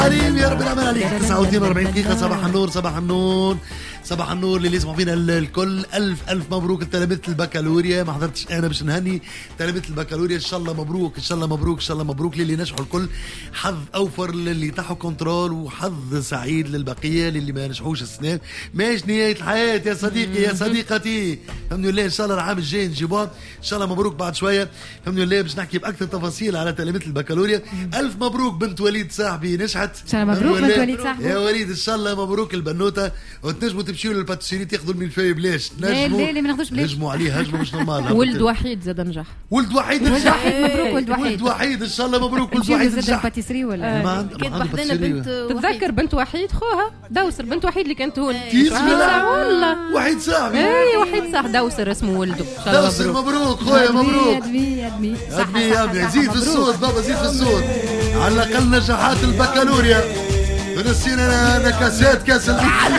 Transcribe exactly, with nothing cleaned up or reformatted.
كريم يا رب العمل عليك. تسعة واثنين وأربعين دقيقة. صباح النور صباح النور صباح النور اللي يسمعوا فينا الكل. ألف ألف مبروك لتلاميذ البكالوريا. ما حضرتش أنا باش نهني تلاميذ البكالوريا. إن شاء الله مبروك إن شاء الله مبروك إن شاء الله مبروك للي نجحوا الكل. حظ أوفر للي تحوا كونترول وحظ سعيد للبقية للي ما نجحوش السنة. ماش نهاية الحياة يا صديقي يا صديقتي. الحمد لله إن شاء الله العام الجاي نجيبوها إن شاء الله. مبروك بعد شوية الحمد لله باش نحكي بأكثر تفاصيل على تلاميذ البكالوريا. ألف مبروك بنت وليد صاحبي نجحت. ان شاء الله مبروك بنت وليد صاحبي يا وليد ان شاء الله مبروك البنوته. وتنجموا تمشيوا للباتيسيري تاخذوا الملفاي بلاش. تنجموا لا لا ما ناخذوش بلاش. نجموا عليه هجمه مش نورمال. ولد وحيد زاد نجح. ولد وحيد ولد وحيد مبروك. ولد وحيد ولد وحيد ان شاء الله مبروك. ولد وحيد زاد الباتيسيري ولا ما عنده كانت وحدنا بنت. تتذكر بنت وحيد خوها دوسر بنت وحيد اللي كانت هون والله وحيد صاحبي. اي وحيد صح دوسر اسمه ولده. دوسر مبروك خويا مبروك. ادمي ادمي ادمي ادمي زيد في الصوت بابا زيد في الصوت. على الاقل نجاحات البكالوريا. نسينا نكاسات كاس العالم.